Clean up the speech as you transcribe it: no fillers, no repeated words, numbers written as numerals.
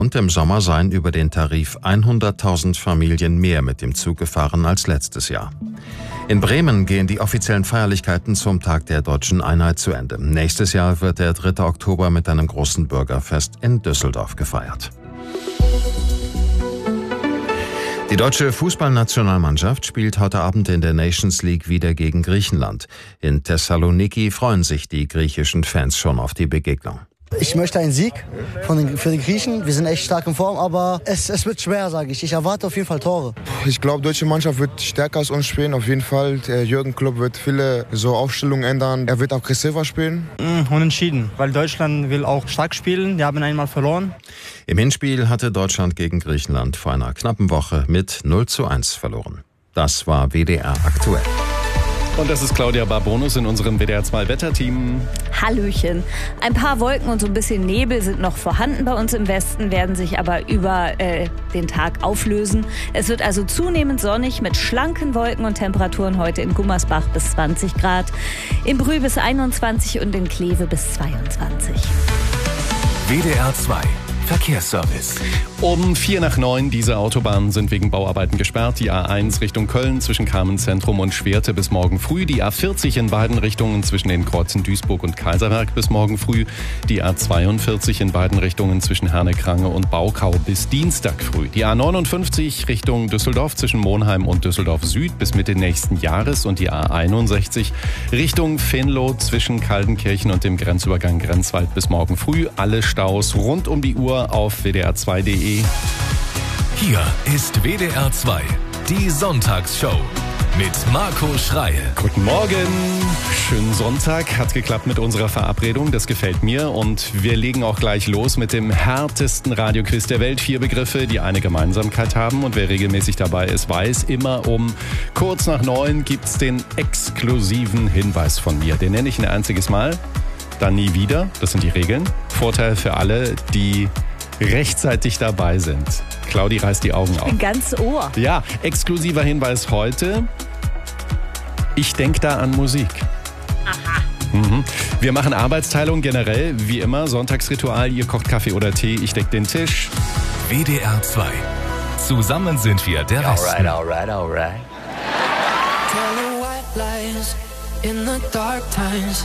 Und im Sommer seien über den Tarif 100.000 Familien mehr mit dem Zug gefahren als letztes Jahr. In Bremen gehen die offiziellen Feierlichkeiten zum Tag der Deutschen Einheit zu Ende. Nächstes Jahr wird der 3. Oktober mit einem großen Bürgerfest in Düsseldorf gefeiert. Die deutsche Fußballnationalmannschaft spielt heute Abend in der Nations League wieder gegen Griechenland. In Thessaloniki freuen sich die griechischen Fans schon auf die Begegnung. Ich möchte einen Sieg für die Griechen. Wir sind echt stark in Form, aber es wird schwer, sage ich. Ich erwarte auf jeden Fall Tore. Ich glaube, die deutsche Mannschaft wird stärker als uns spielen, auf jeden Fall. Der Jürgen Klopp wird viele Aufstellungen ändern. Er wird aggressiver spielen. Unentschieden, weil Deutschland will auch stark spielen. Die haben einmal verloren. Im Hinspiel hatte Deutschland gegen Griechenland vor einer knappen Woche mit 0:1 verloren. Das war WDR aktuell. Und das ist Claudia Barbonus in unserem WDR 2 Wetterteam. Hallöchen. Ein paar Wolken und so ein bisschen Nebel sind noch vorhanden bei uns im Westen, werden sich aber über den Tag auflösen. Es wird also zunehmend sonnig mit schlanken Wolken und Temperaturen heute in Gummersbach bis 20 Grad, in Brühl bis 21 und in Kleve bis 22. WDR 2 Verkehrsservice. Um 8:45, diese Autobahnen sind wegen Bauarbeiten gesperrt. Die A1 Richtung Köln zwischen Carmenzentrum und Schwerte bis morgen früh. Die A40 in beiden Richtungen zwischen den Kreuzen Duisburg und Kaiserwerk bis morgen früh. Die A42 in beiden Richtungen zwischen Herne-Krange und Baukau bis Dienstag früh. Die A59 Richtung Düsseldorf zwischen Monheim und Düsseldorf Süd bis Mitte nächsten Jahres. Und die A61 Richtung Venlo zwischen Kaldenkirchen und dem Grenzübergang Grenzwald bis morgen früh. Alle Staus rund um die Uhr auf wdr2.de. Hier ist WDR 2, die Sonntagsshow mit Marco Schreil. Guten Morgen, schönen Sonntag, hat geklappt mit unserer Verabredung, das gefällt mir und wir legen auch gleich los mit dem härtesten Radioquiz der Welt. 4 Begriffe, die eine Gemeinsamkeit haben und wer regelmäßig dabei ist, weiß, immer um kurz nach 9 gibt's den exklusiven Hinweis von mir. Den nenne ich ein einziges Mal, dann nie wieder, das sind die Regeln. Vorteil für alle, die rechtzeitig dabei sind. Claudi reißt die Augen auf. Ich bin ganz Ohr. Ja, exklusiver Hinweis heute. Ich denke da an Musik. Aha. Wir machen Arbeitsteilung generell, wie immer. Sonntagsritual, ihr kocht Kaffee oder Tee, ich deck den Tisch. WDR 2. Zusammen sind wir der Westen. Alright. Telling white lies in the dark times.